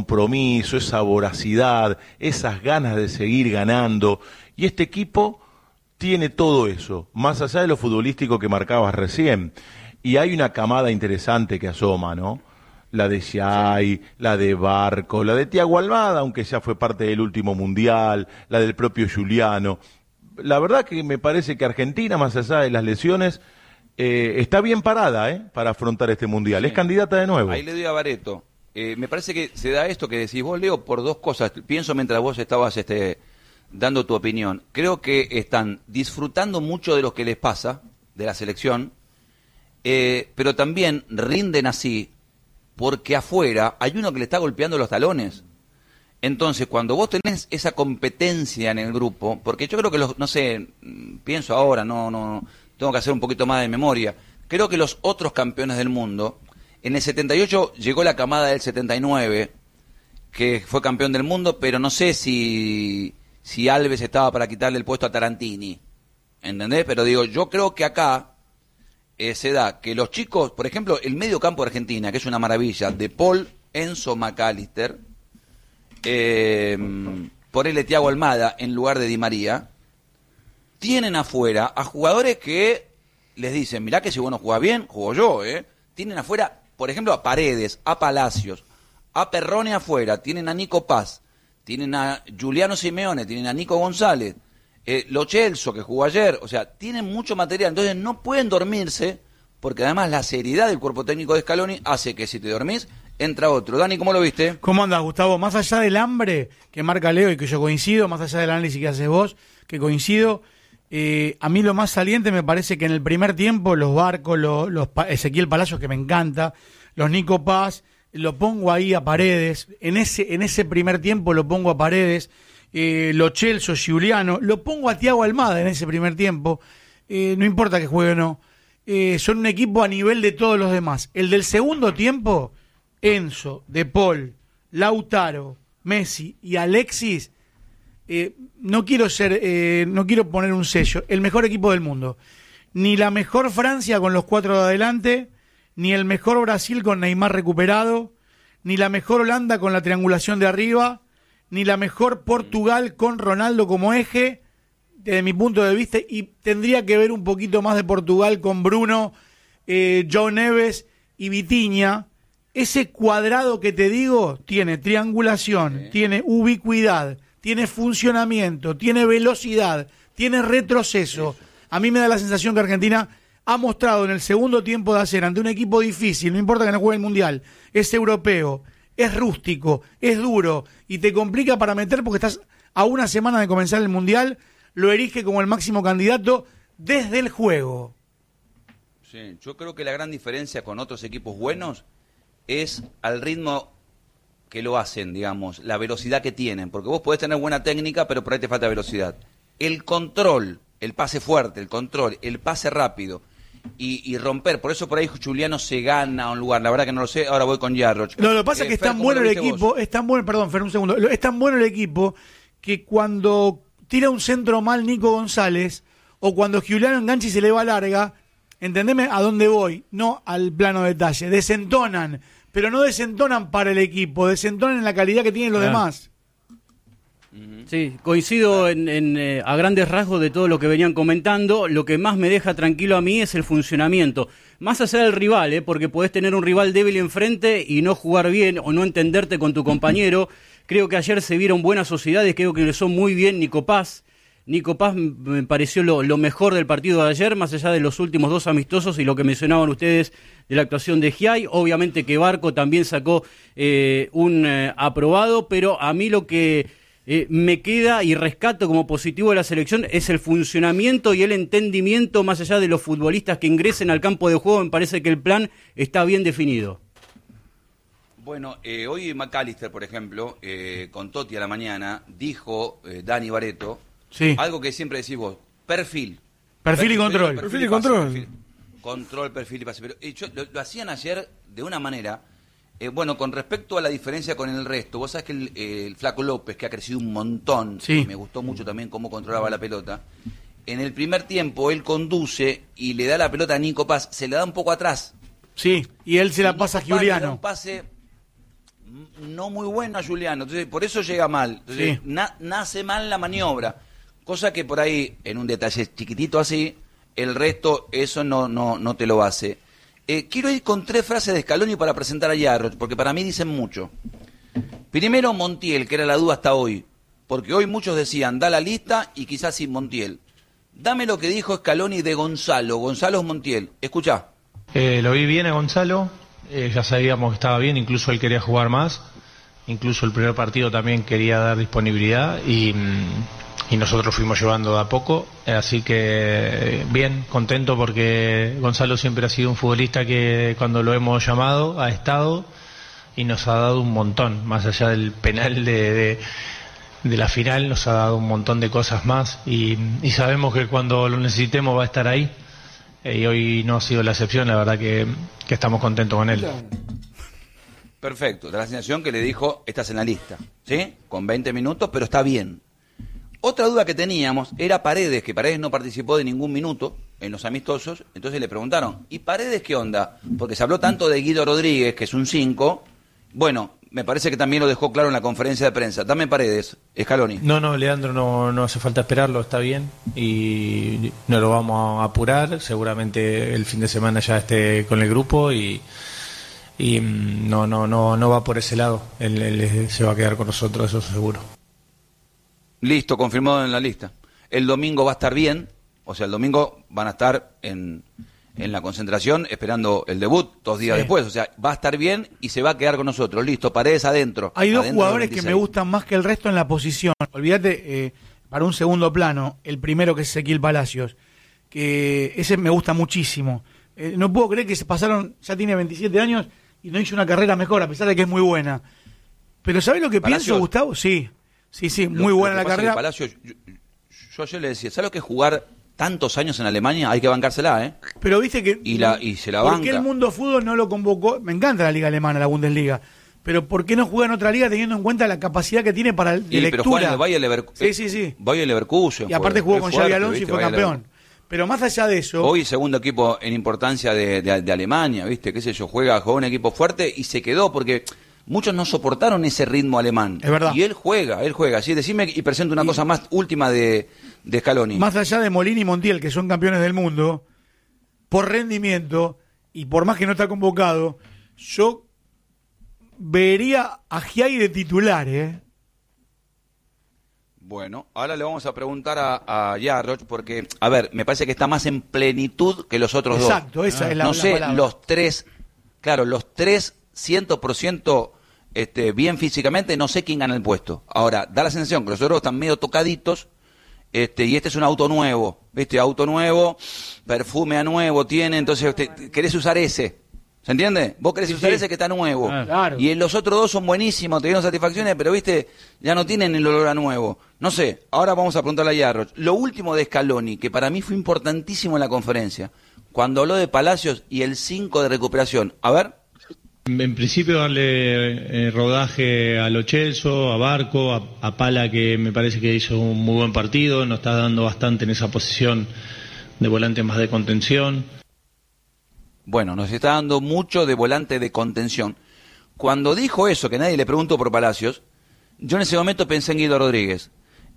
compromiso, esa voracidad, esas ganas de seguir ganando. Y este equipo tiene todo eso, más allá de lo futbolístico que marcabas recién. Y hay una camada interesante que asoma, ¿no? La de Xai, la de Barco, la de Thiago Almada, aunque ya fue parte del último mundial, la del propio Giuliano. La verdad que me parece que Argentina, más allá de las lesiones, está bien parada, para afrontar este mundial. Sí. Es candidata de nuevo. Ahí le doy a Barreto. Me parece que se da esto que decís vos, Leo, por dos cosas. Pienso mientras vos estabas dando tu opinión. Creo que están disfrutando mucho de lo que les pasa, de la selección, pero también rinden así porque afuera hay uno que le está golpeando los talones. Entonces, cuando vos tenés esa competencia en el grupo, porque yo creo que no sé, pienso ahora, no tengo que hacer un poquito más de memoria, creo que los otros campeones del mundo, en el 78 llegó la camada del 79, que fue campeón del mundo, pero no sé si Alves estaba para quitarle el puesto a Tarantini, ¿entendés? Pero digo, yo creo que acá se da que los chicos, por ejemplo, el medio campo de Argentina, que es una maravilla, de Paul, Enzo, McAllister, ponele Thiago Almada en lugar de Di María, tienen afuera a jugadores que les dicen, mirá que si vos no jugás bien, juego yo, Tienen afuera, por ejemplo, a Paredes, a Palacios, a Perrone afuera, tienen a Nico Paz, tienen a Giuliano Simeone, tienen a Nico González, Lo Celso, que jugó ayer, o sea, tienen mucho material, entonces no pueden dormirse, porque además la seriedad del cuerpo técnico de Scaloni hace que si te dormís, entra otro. Dani, ¿cómo lo viste? ¿Cómo andas, Gustavo? Más allá del hambre que marca Leo y que yo coincido, más allá del análisis que haces vos, que coincido, a mí lo más saliente me parece que en el primer tiempo los Barcos, los Ezequiel Palacios, que me encanta, los Nico Paz, lo pongo ahí a Paredes, en ese primer tiempo lo pongo a Paredes, Lo Celso, Giuliano, lo pongo a Thiago Almada en ese primer tiempo, no importa que juegue o no, son un equipo a nivel de todos los demás. El del segundo tiempo, Enzo, De Paul, Lautaro, Messi y Alexis, no quiero poner un sello, el mejor equipo del mundo, ni la mejor Francia con los 4 de adelante, ni el mejor Brasil con Neymar recuperado, ni la mejor Holanda con la triangulación de arriba, ni la mejor Portugal con Ronaldo como eje, desde mi punto de vista, y tendría que ver un poquito más de Portugal con Bruno, Joe Neves y Vitinha. Ese cuadrado que te digo tiene triangulación, tiene ubicuidad, tiene funcionamiento, tiene velocidad, tiene retroceso. A mí me da la sensación que Argentina ha mostrado en el segundo tiempo de hacer ante un equipo difícil, no importa que no juegue el Mundial, es europeo, es rústico, es duro y te complica para meter porque estás a una semana de comenzar el Mundial, lo erige como el máximo candidato desde el juego. Sí, yo creo que la gran diferencia con otros equipos buenos es al ritmo que lo hacen, digamos, la velocidad que tienen, porque vos podés tener buena técnica, pero por ahí te falta velocidad. El control, el pase fuerte, el control, el pase rápido y romper, por eso por ahí Giuliano se gana un lugar, la verdad que no lo sé, ahora voy con Yarroch. No, lo que pasa es que es tan bueno el equipo, es tan bueno, perdón, Fer, un segundo, es tan bueno el equipo que cuando tira un centro mal Nico González, o cuando Giuliano engancha y se le va larga, entendeme a dónde voy, no al plano de detalle, desentonan, pero no desentonan para el equipo, desentonan en la calidad que tienen los demás. Sí, coincido a grandes rasgos de todo lo que venían comentando. Lo que más me deja tranquilo a mí es el funcionamiento. Más allá del rival, porque podés tener un rival débil enfrente y no jugar bien o no entenderte con tu compañero. Creo que ayer se vieron buenas sociedades, creo que son muy bien Nico Paz. Nico Paz me pareció lo mejor del partido de ayer, más allá de los últimos 2 amistosos y lo que mencionaban ustedes de la actuación de Giai. Obviamente que Barco también sacó un aprobado, pero a mí lo que me queda y rescato como positivo de la selección es el funcionamiento y el entendimiento más allá de los futbolistas que ingresen al campo de juego. Me parece que el plan está bien definido. Bueno, hoy McAllister, por ejemplo, con Totti a la mañana, dijo Dani Barreto, sí, algo que siempre decís vos, perfil y control. Perfil y control. Control, perfil y pase. Pero lo hacían ayer de una manera... bueno, con respecto a la diferencia con el resto, vos sabés que el Flaco López, que ha crecido un montón, sí, me gustó mucho también cómo controlaba la pelota, en el primer tiempo él conduce y le da la pelota a Nico Paz, se le da un poco atrás. Sí, y él se la pasa a Giuliano. Un pase no muy bueno a Juliano, entonces por eso llega mal. Entonces, Sí. nace mal la maniobra, cosa que por ahí, en un detalle chiquitito así, el resto eso no te lo hace. Quiero ir con 3 frases de Scaloni para presentar a Yarroch, porque para mí dicen mucho. Primero, Montiel, que era la duda hasta hoy, porque hoy muchos decían, da la lista y quizás sin Montiel. Dame lo que dijo Scaloni de Gonzalo Montiel. Escuchá. Lo vi bien a Gonzalo, ya sabíamos que estaba bien, incluso él quería jugar más, incluso el primer partido también quería dar disponibilidad y nosotros fuimos llevando de a poco, así que bien, contento porque Gonzalo siempre ha sido un futbolista que cuando lo hemos llamado ha estado y nos ha dado un montón, más allá del penal de la final, nos ha dado un montón de cosas más y sabemos que cuando lo necesitemos va a estar ahí. Y hoy no ha sido la excepción, la verdad que estamos contentos con él. Perfecto, da la sensación que le dijo, estás en la lista, ¿sí? Con 20 minutos, pero está bien. Otra duda que teníamos era Paredes, que Paredes no participó de ningún minuto en los amistosos, entonces le preguntaron, ¿y Paredes qué onda? Porque se habló tanto de Guido Rodríguez, que es un 5, bueno, me parece que también lo dejó claro en la conferencia de prensa. Dame Paredes, Scaloni. No, Leandro, no hace falta esperarlo, está bien y no lo vamos a apurar, seguramente el fin de semana ya esté con el grupo y no va por ese lado, él se va a quedar con nosotros, eso seguro. Listo, confirmado en la lista. El domingo va a estar bien, o sea, el domingo van a estar en la concentración esperando el debut 2 días después, o sea, va a estar bien y se va a quedar con nosotros. Listo, Paredes adentro. Hay 2 adentro jugadores que me gustan más que el resto en la posición. Olvídate, para un segundo plano, el primero que es Ezequiel Palacios, que ese me gusta muchísimo. No puedo creer que se pasaron, ya tiene 27 años y no hizo una carrera mejor, a pesar de que es muy buena. Pero ¿sabés lo que Palacios, pienso, Gustavo? Sí, muy buena la carrera. Palacios, yo ayer le decía, ¿sabes lo que es jugar tantos años en Alemania? Hay que bancársela, ¿eh? Pero viste que... Y se la ¿Por banca. qué el mundo fútbol no lo convocó? Me encanta la liga alemana, la Bundesliga. Pero ¿por qué no juega en otra liga teniendo en cuenta la capacidad que tiene para de lectura? Pero juega en el Bayer Leverkusen. Sí. Bayer Leverkusen. Y aparte jugó con Xabi Alonso y ¿viste? fue campeón. Pero más allá de eso... Hoy segundo equipo en importancia de Alemania, ¿viste? Qué sé yo, jugó un equipo fuerte y se quedó porque muchos no soportaron ese ritmo alemán. Es verdad. Y él juega. Así, decime y presento una cosa más última de Scaloni. Más allá de Molina y Montiel, que son campeones del mundo, por rendimiento y por más que no está convocado, yo vería a Giai de titular, Bueno, ahora le vamos a preguntar a Yarroch porque, a ver, me parece que está más en plenitud que los otros Exacto, dos. esa es la No sé, palabra. los tres 100% bien físicamente, no sé quién gana el puesto. Ahora, da la sensación que los otros están medio tocaditos, y este es un auto nuevo, ¿viste? Auto nuevo, perfume a nuevo tiene, entonces querés usar ese. ¿Se entiende? Vos querés usar ese que está nuevo. Claro. Y los otros dos son buenísimos, te dieron satisfacciones, pero viste, ya no tienen el olor a nuevo. No sé, ahora vamos a preguntarle a Yarroch. Lo último de Scaloni, que para mí fue importantísimo en la conferencia, cuando habló de Palacios y el 5 de recuperación. A ver. En principio darle rodaje a Lo Celso, a Barco, a Pala, que me parece que hizo un muy buen partido, nos está dando bastante en esa posición de volante más de contención. Bueno, nos está dando mucho de volante de contención. Cuando dijo eso, que nadie le preguntó por Palacios, yo en ese momento pensé en Guido Rodríguez,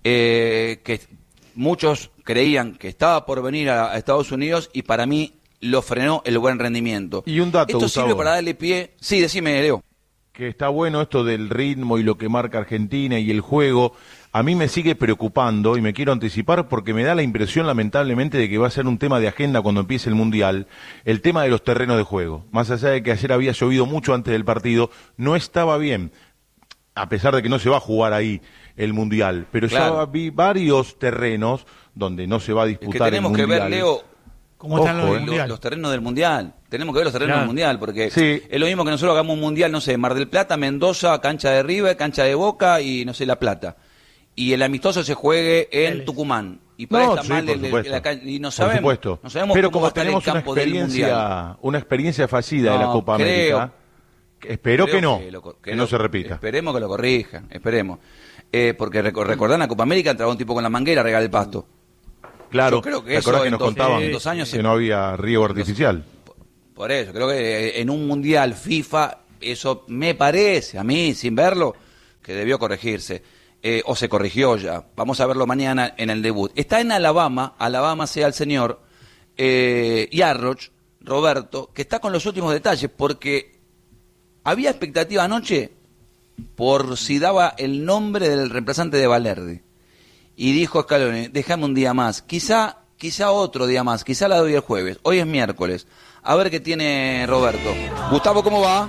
que muchos creían que estaba por venir a Estados Unidos y para mí lo frenó el buen rendimiento. Y un dato, Esto Gustavo, sirve para darle pie... Sí, decime, Leo. que está bueno esto del ritmo y lo que marca Argentina y el juego. A mí me sigue preocupando y me quiero anticipar porque me da la impresión lamentablemente de que va a ser un tema de agenda cuando empiece el Mundial, el tema de los terrenos de juego. Más allá de que ayer había llovido mucho antes del partido, no estaba bien, a pesar de que no se va a jugar ahí el Mundial, pero Claro. ya vi varios terrenos donde no se va a Es disputar que tenemos el que Mundial. ver, Leo, ¿Cómo están Ojo, los del los, Mundial? los terrenos del Mundial. Tenemos que ver los terrenos Claro. del Mundial, porque Sí. es lo mismo que nosotros hagamos un Mundial, no sé, Mar del Plata, Mendoza, cancha de River, cancha de Boca y, no sé, La Plata. Y el amistoso se juegue en Vélez. Tucumán. Y para No, está sí, mal por y supuesto. no Por sabemos, supuesto. no sabemos Pero cómo como va a estar el tenemos una campo del Mundial. experiencia fallida de la No, Copa creo. América, espero que no, que no lo- se repita. Esperemos que lo corrijan, esperemos. Porque recordá, en la Copa América entraba un tipo con la manguera a regar el pasto. Claro, Yo creo que ¿te acordás eso que en nos dos- contaban en 2 años que se- no había riego artificial? Por eso, creo que en un Mundial FIFA eso me parece, a mí, sin verlo, que debió corregirse. O se corrigió ya. Vamos a verlo mañana en el debut. Está en Alabama sea el señor Yarroch, Roberto, que está con los últimos detalles, porque había expectativa anoche por si daba el nombre del reemplazante de Valerdi. Y dijo Scaloni, déjame un día más, quizá otro día más, quizá la doy el jueves. Hoy es miércoles. A ver qué tiene Roberto. Gustavo, ¿cómo va?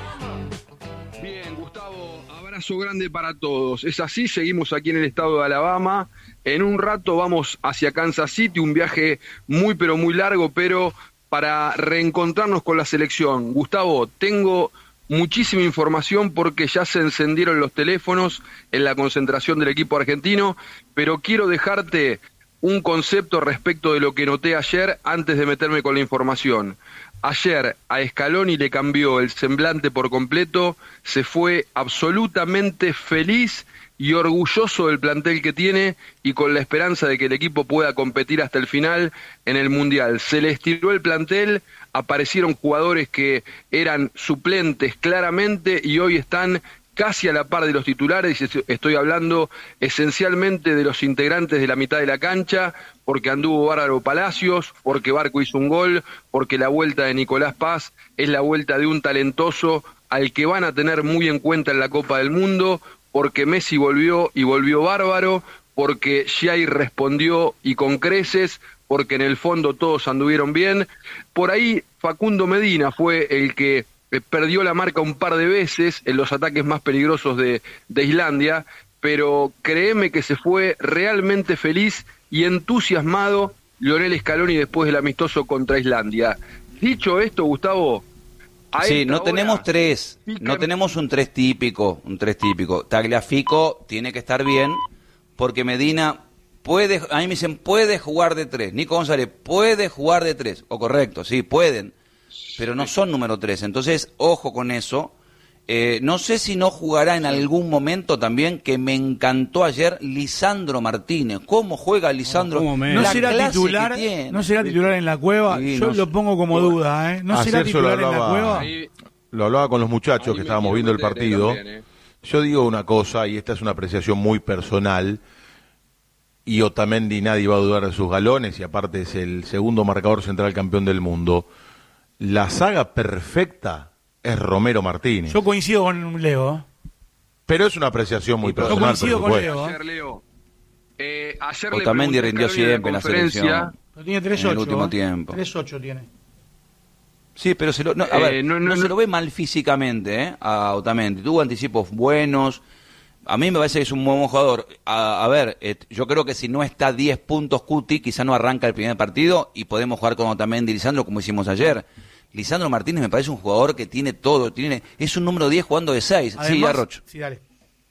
Bien, Gustavo, abrazo grande para todos. Es así, seguimos aquí en el estado de Alabama. En un rato vamos hacia Kansas City, un viaje muy pero muy largo, pero para reencontrarnos con la selección. Gustavo, tengo muchísima información porque ya se encendieron los teléfonos en la concentración del equipo argentino, pero quiero dejarte un concepto respecto de lo que noté ayer antes de meterme con la información. Ayer a Scaloni le cambió el semblante por completo, se fue absolutamente feliz y orgulloso del plantel que tiene y con la esperanza de que el equipo pueda competir hasta el final en el Mundial. Se le estiró el plantel, aparecieron jugadores que eran suplentes claramente y hoy están casi a la par de los titulares, y estoy hablando esencialmente de los integrantes de la mitad de la cancha, porque anduvo Bárbaro Palacios, porque Barco hizo un gol, porque la vuelta de Nicolás Paz es la vuelta de un talentoso al que van a tener muy en cuenta en la Copa del Mundo, porque Messi volvió y volvió bárbaro, porque Jair respondió y con creces, porque en el fondo todos anduvieron bien. Por ahí Facundo Medina fue el que perdió la marca un par de veces en los ataques más peligrosos de Islandia, pero créeme que se fue realmente feliz y entusiasmado Lionel Scaloni después del amistoso contra Islandia. Dicho esto, Gustavo, sí, no tenemos tres, no tenemos un tres típico. Tagliafico tiene que estar bien, porque Medina puede, a mí me dicen, puede jugar de tres. Nico González puede jugar de tres, o correcto, sí, pueden, pero no son número 3, entonces ojo con eso. No sé si no jugará en algún momento también, que me encantó ayer, Lisandro Martínez. ¿Cómo juega Lisandro? No será titular, no será titular en la Cueva. Sí, yo lo pongo como duda, ¿eh? No será titular en la Cueva. Lo hablaba con los muchachos que estábamos viendo el partido. También, Yo digo una cosa, y esta es una apreciación muy personal, y Otamendi nadie va a dudar de sus galones, y aparte es el segundo marcador central campeón del mundo. La saga perfecta es Romero Martínez. Yo coincido con Leo. Pero es una apreciación muy personal. Yo coincido con Leo. Ayer Otamendi rindió siempre en la selección. Pero tiene 3-8. En el último tiempo. 3-8 tiene. Sí, pero se lo, no, a ver, no se lo ve mal físicamente, a Otamendi. Tuvo anticipos buenos. A mí me parece que es un buen jugador. A ver, yo creo que si no está a 10 puntos Cuti, quizá no arranca el primer partido y podemos jugar con Otamendi y Lisandro como hicimos ayer. Lisandro Martínez me parece un jugador que tiene todo, es un número 10 jugando de 6. Además, sí, Arrocho. Sí, dale.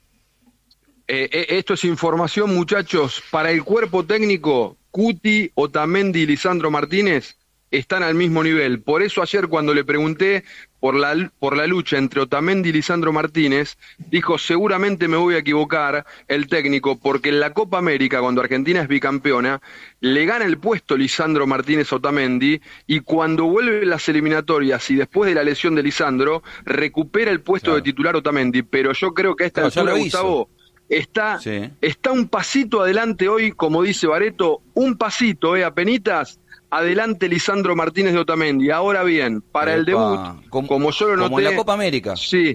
Esto es información, muchachos. Para el cuerpo técnico, Cuti, Otamendi y Lisandro Martínez están al mismo nivel. Por eso ayer cuando le pregunté por la lucha entre Otamendi y Lisandro Martínez, dijo, seguramente me voy a equivocar el técnico, porque en la Copa América, cuando Argentina es bicampeona, le gana el puesto Lisandro Martínez a Otamendi, y cuando vuelve las eliminatorias y después de la lesión de Lisandro, recupera el puesto de titular Otamendi. Pero yo creo que a esta altura, Gustavo, está un pasito adelante hoy, como dice Bareto, un pasito, apenitas, adelante Lisandro Martínez de Otamendi. Ahora bien, para el debut, como yo lo noté... Como en la Copa América. Sí.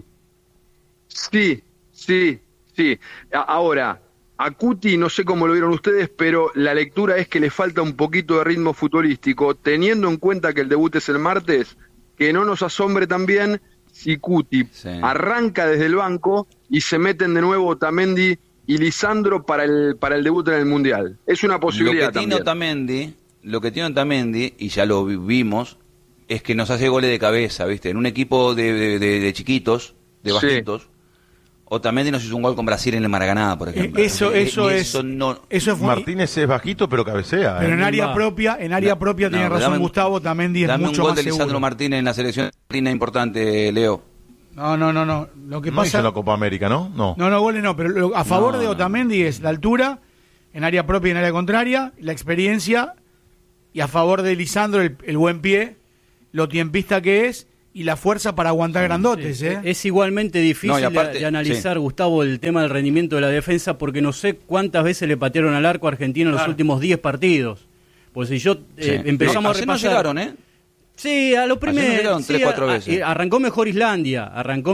Ahora, a Cuti no sé cómo lo vieron ustedes, pero la lectura es que le falta un poquito de ritmo futbolístico, teniendo en cuenta que el debut es el martes, que no nos asombre también si Cuti arranca desde el banco y se meten de nuevo Otamendi y Lisandro para el debut en el Mundial. Es una posibilidad también. Lo que tiene Otamendi, y ya lo vimos, es que nos hace goles de cabeza, ¿viste? En un equipo de chiquitos, de bajitos, Otamendi nos hizo un gol con Brasil en el Maracaná, por ejemplo. Eso es Martínez es bajito, pero cabecea. Pero en área propia tiene razón Gustavo, Otamendi es mucho más seguro. Dame un gol de Lisandro Martínez en la selección argentina importante, Leo. No. Lo que no pasa hizo en la Copa América, ¿no? No, goles no, pero a favor de Otamendi es la altura, en área propia y en área contraria, la experiencia, y a favor de Lisandro el buen pie, lo tiempista que es, y la fuerza para aguantar grandotes. Es igualmente difícil No, y aparte, de analizar, sí. Gustavo, el tema del rendimiento de la defensa, porque no sé cuántas veces le patearon al arco a Argentina en los últimos 10 partidos. Pues si yo empezamos a Ayer no repasar... llegaron, ¿eh? Sí, a los Ayer no primeros. llegaron 3-4 veces. Arrancó mejor Islandia.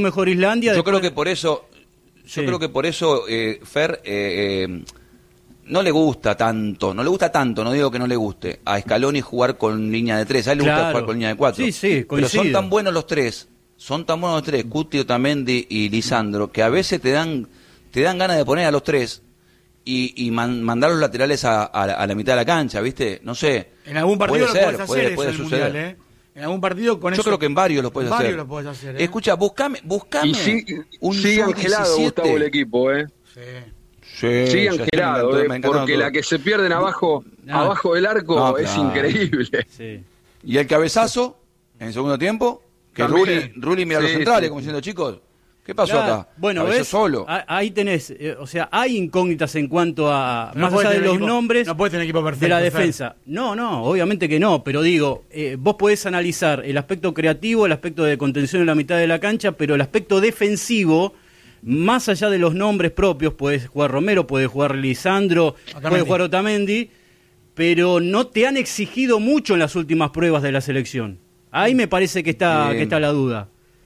Yo después- creo que por eso, Sí. Fer, no le gusta tanto, no digo que no le guste, a Scaloni jugar con línea de 3, a él le gusta Claro. jugar con línea de 4. Sí, pero coincido. son tan buenos los tres, Cuti, Otamendi y Lisandro, que a veces te dan ganas de poner a los tres y mandar los laterales a la mitad de la cancha, ¿viste? No sé. En algún partido puede lo ser, puedes hacer eso puede en el suceder. Mundial, En algún partido con Yo eso. creo que en varios lo puedes hacer. Varios lo puedes hacer, Escucha, buscame Y sigue angelado, sub-17. Gustavo, el equipo, Sí. Sí, Sigue ya angelado, me encantó porque todo. la que se pierden abajo del arco No, es claro. increíble. Sí. Y el cabezazo, en el segundo tiempo, que También. Rulli mira a los Sí, centrales, sí. como diciendo, chicos, ¿qué pasó Claro, acá? Bueno, Cabezó ves, solo. ahí tenés, o sea, hay incógnitas en cuanto a, No más puede allá de tener los equipo- nombres no puede tener equipo perfecto, de la Fer. defensa. No, obviamente que no, pero digo, vos podés analizar el aspecto creativo, el aspecto de contención en la mitad de la cancha, pero el aspecto defensivo, más allá de los nombres propios, podés jugar Romero, podés jugar Lisandro, podés jugar Otamendi, pero no te han exigido mucho en las últimas pruebas de la selección. Ahí me parece que está la duda.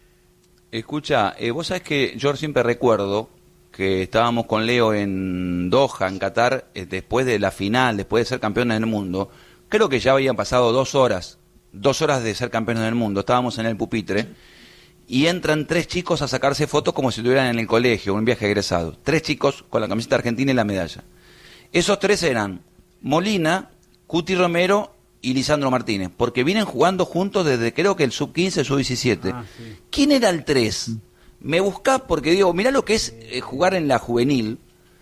Escucha, vos sabés que yo siempre recuerdo que estábamos con Leo en Doha, en Qatar, después de la final, después de ser campeones del mundo. Creo que ya habían pasado 2 horas de ser campeones del mundo. Estábamos en el pupitre y entran 3 chicos a sacarse fotos como si estuvieran en el colegio, un viaje egresado. 3 chicos con la camiseta argentina y la medalla. Esos 3 eran Molina, Cuti Romero y Lisandro Martínez, porque vienen jugando juntos desde creo que el sub-15, sub-17. Sí. ¿Quién era el 3? Me buscás porque digo, mirá lo que es jugar en la juvenil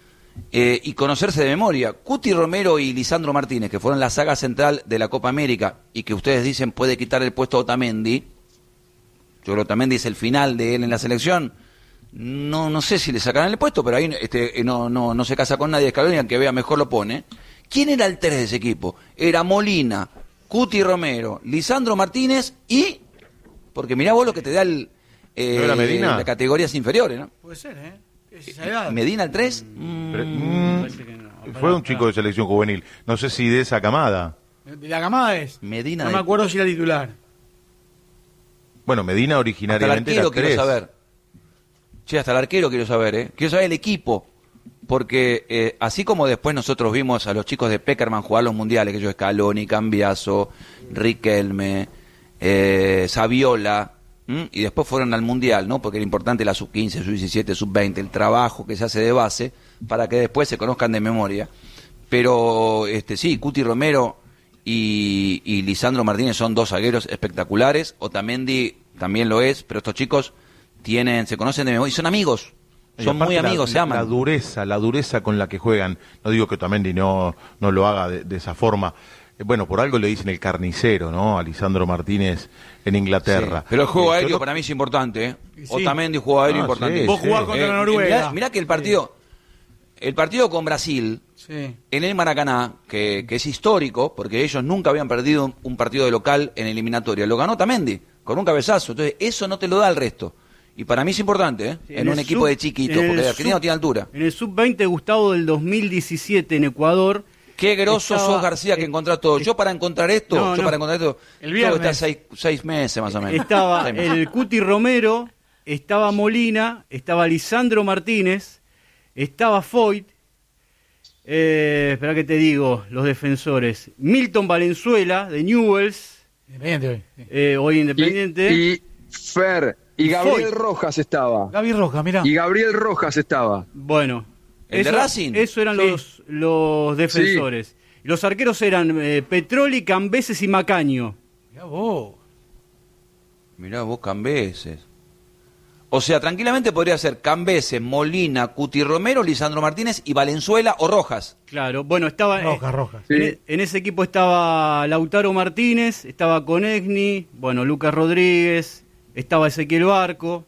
y conocerse de memoria. Cuti Romero y Lisandro Martínez, que fueron la saga central de la Copa América y que ustedes dicen puede quitar el puesto a Otamendi. Yo creo que Otamendi es el final de él en la selección. No sé si le sacarán el puesto, pero ahí no se casa con nadie. Scaloni, al que vea mejor lo pone. ¿Quién era el 3 de ese equipo? Era Molina, Cuti Romero, Lisandro Martínez y... Porque mirá vos lo que te da ¿No era Medina? las categorías inferiores, ¿no? Puede ser, Es esa edad. ¿Medina el 3? Parece que no. Fue un chico de selección juvenil. No sé si de esa camada. De la camada es. Medina No me acuerdo si era titular. Bueno, Medina Hasta el originariamente arquero era quiero 3. saber. Che, hasta el arquero quiero saber, ¿eh? Quiero saber el equipo. Porque así como después nosotros vimos a los chicos de Peckerman jugar los mundiales, que ellos Scaloni, Cambiaso, Riquelme, Saviola, y después fueron al mundial, ¿no? Porque era importante la sub-15, sub-17, sub-20, el trabajo que se hace de base para que después se conozcan de memoria. Pero sí, Cuti Romero y Lisandro Martínez son 2 zagueros espectaculares. Otamendi también lo es, pero estos chicos se conocen de memoria y son amigos. Y Son aparte muy amigos, se aman. La dureza con la que juegan. No digo que Otamendi no lo haga de esa forma. Bueno, por algo le dicen el carnicero, ¿no? A Lisandro Martínez en Inglaterra. Sí, pero el juego aéreo Yo para mí es importante, ¿eh? Sí. Otamendi, juego aéreo importante. sí, Vos sí. jugás contra la Noruega. Mirá que el partido con Brasil, Sí. en el Maracaná, que es histórico, porque ellos nunca habían perdido un partido de local en eliminatoria, lo ganó Otamendi, con un cabezazo. Entonces, eso no te lo da el resto. Y para mí es importante, ¿eh? Sí, en un equipo de chiquitos, porque Argentina no tiene altura. En el sub-20, Gustavo, del 2017 en Ecuador. Qué grosso sos, García, que encontrás todo. Yo para encontrar esto, No, no. El viernes. tengo que estar 6 meses más o menos. Estaba 6 meses. el Cuti Romero, estaba Molina, estaba Lisandro Martínez, estaba Foyt, espera que te digo, los defensores, Milton Valenzuela de Newell's, Independiente hoy. hoy Independiente. Y Fer, y Gabriel Foyt. Rojas estaba. Gaby Roja, mirá. Y Gabriel Rojas estaba. Bueno, ¿El de Racing? Eso eran Sí. los defensores. Los arqueros eran Petroli, Cambeses y Macaño. Mirá vos. Mirá vos, Cambeses. O sea, tranquilamente podría ser Cambeses, Molina, Cuti Romero, Lisandro Martínez y Valenzuela o Rojas. Claro, bueno, estaba Roja. Sí. en ese equipo estaba Lautaro Martínez, estaba Conegni, bueno, Lucas Rodríguez, estaba Ezequiel Barco,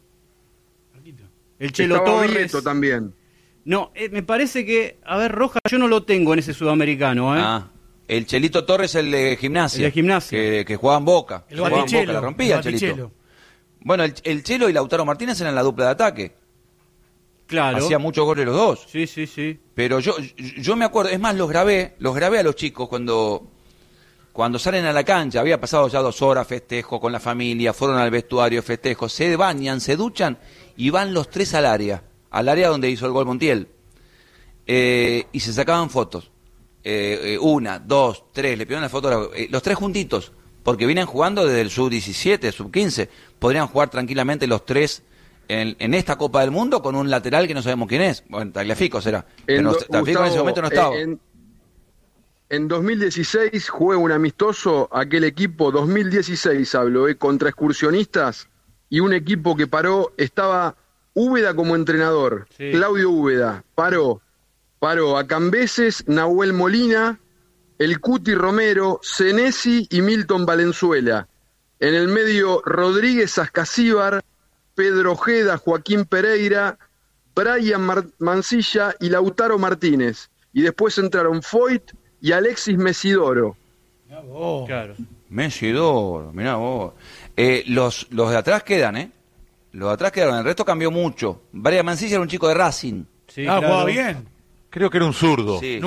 el Chelo Estaba Torres. Vieto también. No, me parece que, a ver, Rojas yo no lo tengo en ese sudamericano, ¿eh? Ah, el Chelito Torres, el de Gimnasia. El de Gimnasia. Que jugaba en Boca. El Jugaba en Batichelo. Boca, la rompía el Chelito. Batichelo. Bueno, el Chelo y Lautaro Martínez eran la dupla de ataque. Claro. Hacían muchos goles los dos. Sí, sí, sí. Pero yo me acuerdo, es más, los grabé a los chicos cuando salen a la cancha. Había pasado ya 2 horas, festejo con la familia, fueron al vestuario, festejo, se bañan, se duchan y van los 3 al área donde hizo el gol Montiel. Y se sacaban fotos. 1, 2, 3, le pidieron la foto, los 3 juntitos, porque vienen jugando desde el sub-17, sub-15. Podrían jugar tranquilamente los 3 en esta Copa del Mundo con un lateral que no sabemos quién es. Bueno, Tagliafico será. Pero Tagliafico en ese momento no estaba. En 2016 juega un amistoso, aquel equipo, 2016 hablo, contra Excursionistas, y un equipo que paró, estaba Úbeda como entrenador, sí. Claudio Úbeda, paró a Cambeses, Nahuel Molina, el Cuti Romero, Senesi y Milton Valenzuela. En el medio, Rodríguez Ascasíbar, Pedro Ojeda, Joaquín Pereira, Brian Mancilla y Lautaro Martínez. Y después entraron Foyt y Alexis Mesidoro. Mirá vos. Claro. Mesidoro, mirá vos. Los de atrás quedan, ¿eh? Los de atrás quedaron, el resto cambió mucho. Brian Mancilla era un chico de Racing. Sí, claro. Jugaba bien. Creo que era un zurdo. Sí,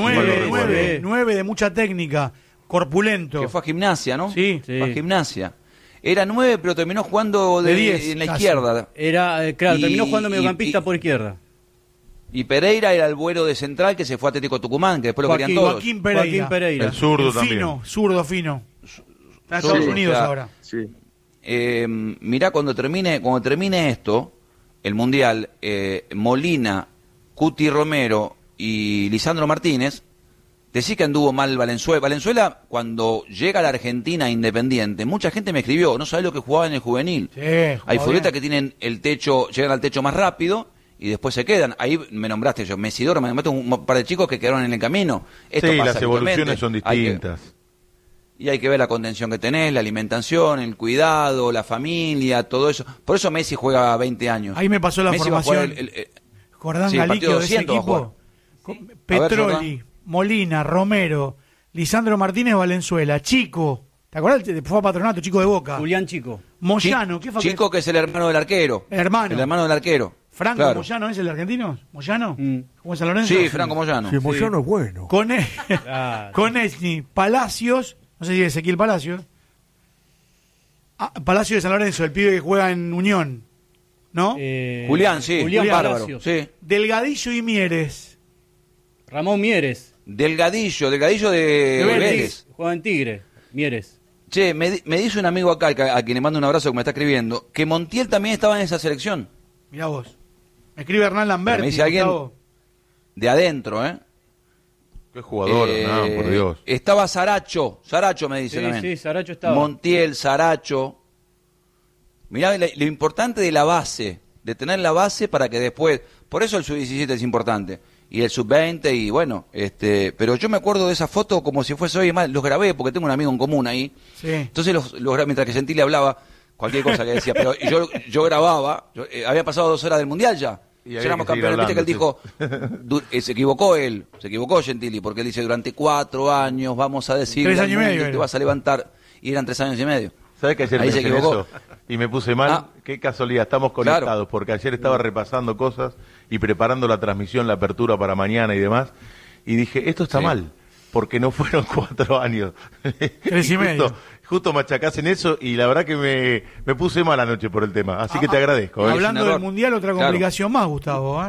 9 de mucha técnica, corpulento. Que fue a Gimnasia, ¿no? Sí. Fue a Gimnasia. Era 9, pero terminó jugando de 10 en la casi. Izquierda. Terminó jugando mediocampista por izquierda. Y Pereira era el vuelo de central que se fue a Atlético Tucumán, que después lo querían todos. Joaquín Pereira. El zurdo también. Zurdo fino. Está en Estados Unidos ahora. Sí. Mirá, cuando termine esto, el Mundial, Molina, Cuti Romero y Lisandro Martínez, decí que anduvo mal Valenzuela. Valenzuela, cuando llega a la Argentina Independiente, mucha gente me escribió, no sabés lo que jugaba en el juvenil. Sí, hay futbolistas que tienen el techo, llegan al techo más rápido y después se quedan. Ahí me nombraste yo, Mesidoro, me nombraste un par de chicos que quedaron en el camino. Esto pasa las evoluciones son distintas. Y hay que ver la contención que tenés, la alimentación, el cuidado, la familia, todo eso. Por eso Messi juega 20 años. Ahí me pasó la Messi formación. Jordán Galiquio de ese equipo. Petroli, Molina, Romero, Lisandro Martínez, Valenzuela, Chico. ¿Te acordás? Fue a Patronato, Chico de Boca. Julián Chico. Moyano. Chico que es el hermano del arquero. El hermano del arquero. Franco claro. Moyano es el argentino. ¿Moyano? ¿Cómo es San Lorenzo? Sí, Franco Moyano. Sí, Moyano es bueno. Con Esni, Palacios, no sé si es Ezequiel Palacios. Palacio de San Lorenzo, el pibe que juega en Unión. ¿No? Julián, sí. Julián bárbaro. Palacios. Sí. Delgadillo y Mieres. Ramón Mieres. Delgadillo de Vélez. Juega en Tigre, Mieres. Che, me dice un amigo acá, a quien le mando un abrazo que me está escribiendo, que Montiel también estaba en esa selección. Mirá vos. Me escribe Hernán Lamberti. Me dice alguien de adentro, ¿eh? Qué jugador, no, por Dios. Estaba Saracho me dice también. Sí, Saracho estaba. Montiel, Saracho. Mirá lo importante de la base, de tener la base para que después, por eso el sub-17 es importante, y el sub-20 y bueno, pero yo me acuerdo de esa foto como si fuese hoy, más los grabé porque tengo un amigo en común ahí. Sí. Entonces los grabé mientras que Gentile hablaba cualquier cosa que decía, pero yo grababa, había pasado 2 horas del Mundial ya. Ya éramos campeones, viste que él dijo, se equivocó Gentili, porque él dice, durante 4 años vamos a decir 3 años y medio, te vas a levantar, y eran 3 años y medio. ¿Sabes que ayer ahí se equivocó? Eso? Y me puse mal, qué casualidad, estamos conectados, claro. Porque ayer estaba repasando cosas y preparando la transmisión, la apertura para mañana y demás, y dije, esto está mal, porque no fueron 4 años. 3 y medio. Justo machacás en eso y la verdad que me puse mal anoche por el tema, así que te agradezco. Hablando del Mundial, otra complicación más, Gustavo.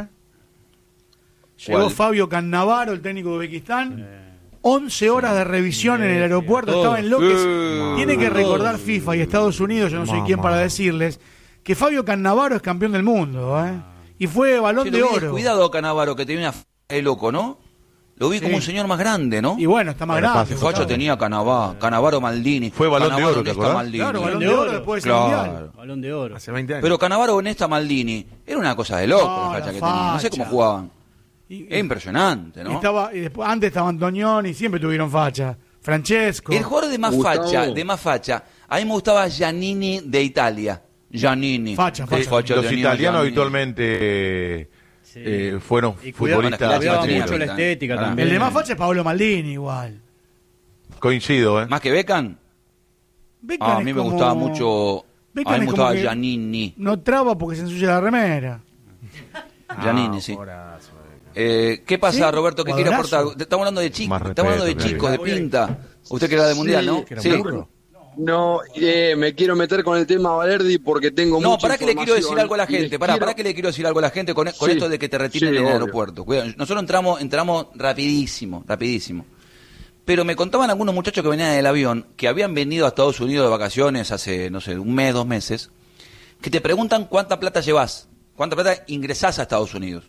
Llegó Fabio Cannavaro, el técnico de Uzbekistán, 11 horas de revisión en el aeropuerto, estaba en López. Tiene que recordar FIFA y Estados Unidos, yo no soy quien para decirles, que Fabio Cannavaro es campeón del mundo, y fue Balón de Oro. Cuidado Cannavaro, que tenía una loco, ¿no? Lo vi como un señor más grande, ¿no? Y bueno, está más grande. Facho tenía Cannavaro Maldini. Fue Balón de Oro, ¿te acordás? Claro, Balón de Oro después del Mundial. Balón de Oro. Hace 20 años. Pero Cannavaro, Nesta, Maldini, era una cosa de loco la facha que tenía. No sé cómo jugaban. Es impresionante, ¿no? Y después, antes estaba Antonioni, siempre tuvieron facha. Francesco. El jugador de más facha, a mí me gustaba Giannini de Italia. Giannini. Facha. Los italianos habitualmente... fueron futbolistas. Cuidaba mucho la estética también. El de más facha es Paolo Maldini, igual. Coincido, ¿Más que Beckham? Beckham a mí me gustaba mucho Beckham A mí me es como gustaba que Giannini. no traba porque se ensucia la remera. Giannini, sí. ¿Qué pasa, ¿Sí? Roberto? ¿Qué quiere Cuadrazo. aportar? Estamos hablando de chicos, Más estamos hablando de respeto, chicos, de pinta. Usted que era de mundial, ¿no? Sí. No, me quiero meter con el tema Valerdi porque tengo No, mucha pará que le quiero decir información algo a la y les gente. Pará quiero- que le quiero decir algo a la gente con Sí, esto de que te retiren sí, en el obvio. aeropuerto. Cuidado, nosotros entramos rapidísimo. Pero me contaban algunos muchachos que venían del avión, que habían venido a Estados Unidos de vacaciones hace, no sé, un mes, 2 meses, que te preguntan cuánta plata llevas, cuánta plata ingresás a Estados Unidos.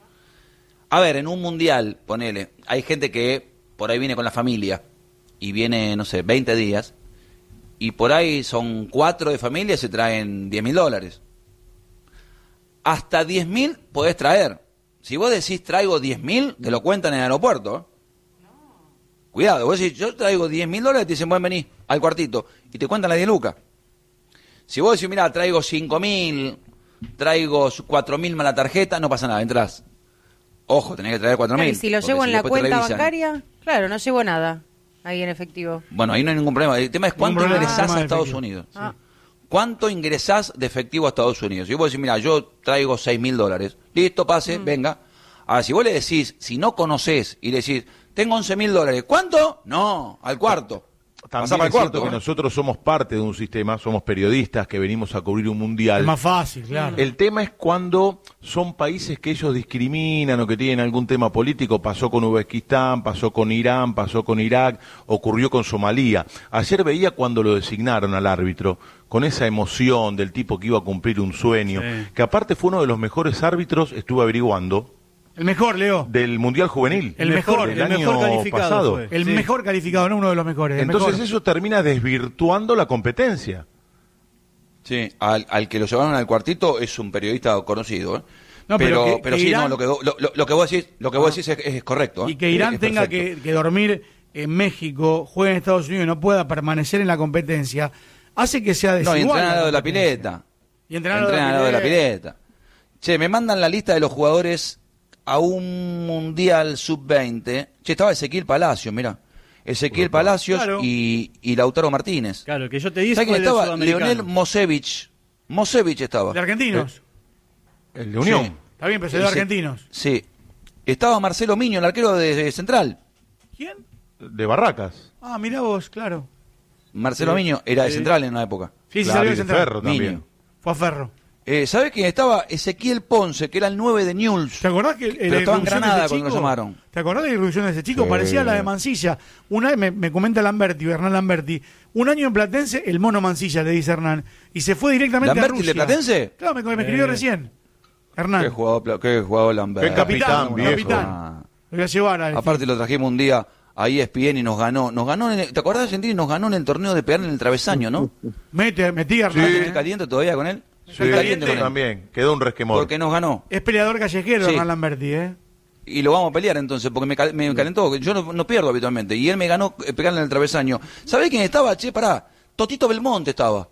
A ver, en un mundial, ponele, hay gente que por ahí viene con la familia y viene, no sé, 20 días, y por ahí son 4 de familia y se traen $10.000. Hasta 10.000 podés traer. Si vos decís traigo 10.000, te lo cuentan en el aeropuerto. Cuidado, vos decís yo traigo $10.000, te dicen bueno, vení al cuartito y te cuentan las 10 lucas. Si vos decís mira, traigo 5.000, traigo 4.000 más la tarjeta, no pasa nada, entrás. Ojo, tenés que traer 4.000. Claro, y si lo porque llevo en la después te cuenta revisan. bancaria, claro, no llevo nada ahí en efectivo. Bueno, ahí no hay ningún problema. El tema es cuánto problema. ingresás Tema a de Estados efectivo. Unidos. Ah. ¿Cuánto ingresás de efectivo a Estados Unidos? Si vos decís, mira, yo traigo $6.000, listo, pase, venga. Ahora, si vos le decís, si no conocés y le decís, tengo $11.000, ¿cuánto? No, al cuarto. Pasá También para es el cierto cuarto. que nosotros somos parte de un sistema, somos periodistas que venimos a cubrir un mundial. Es más fácil, claro. El tema es cuando son países que ellos discriminan o que tienen algún tema político. Pasó con Uzbekistán, pasó con Irán, pasó con Irak, ocurrió con Somalia. Ayer veía cuando lo designaron al árbitro, con esa emoción del tipo que iba a cumplir un sueño, Sí. que aparte fue uno de los mejores árbitros, estuve averiguando, El mejor, Leo. del Mundial Juvenil. El mejor, del el año mejor calificado pasado. fue. El Sí. mejor calificado, no uno de los mejores. el Entonces mejor. eso termina desvirtuando la competencia. Sí, al que lo llevaron al cuartito es un periodista conocido, ¿eh? No, pero que sí, Irán- no, lo que vos decís es correcto, ¿eh? Y que Irán Es tenga perfecto. que dormir en México, juegue en Estados Unidos y no pueda permanecer en la competencia, hace que sea No, desigual. y entrenar al lado de la competencia. pileta. Y entrenar Entrenan al lado de la pileta. Che, me mandan la lista de los jugadores a un Mundial Sub-20. Che, estaba Ezequiel Palacios, mira. Ezequiel Palacios Claro. y Lautaro Martínez. Claro, que yo te dije ¿Sabes quién fue del estaba? sudamericano. Leonel Mosevich. Mosevich estaba. De argentinos. El de Unión. Sí. Está bien, pero soy de Ese- argentinos. Sí. Estaba Marcelo Miño, el arquero de Central. ¿Quién? De Barracas. Ah, mirá vos, claro. Marcelo Miño era de Central en una época. Sí, sí, Claro, salió y de de Central. Ferro también. Miño. Fue a Ferro. ¿Sabés quién estaba? Ezequiel Ponce, que era el 9 de Newell's. ¿Te acordás que Pero estaba en Granada cuando lo llamaron. ¿Te acordás de la irrupción de ese chico? Sí. Parecía la de Mansilla. Una vez me comenta Lamberti, Hernán Lamberti, un año en Platense, el mono Mansilla, le dice Hernán, y se fue directamente ¿Lamberti a Rusia. de Platense? Claro, me escribió recién. Hernán, Qué jugador Lambert. Qué capitán, capitán, viejo. capitán. Ah. lo voy a llevar a Aparte lo trajimos un día a ESPN y nos ganó. ¿Te acordás, Argentina? Nos ganó en el torneo de pegar en el travesaño, ¿no? metí Hernán. ¿Estás caliente todavía con él? Sí, ¿Estás caliente con él? también. Quedó un resquemor. Porque nos ganó. Es peleador callejero, Sí. Hernán Lamberti, ¿eh? Y lo vamos a pelear entonces, porque me calentó. Yo no pierdo habitualmente. Y él me ganó pegarle en el travesaño. ¿Sabés quién estaba? Che, pará. Totito Belmonte estaba.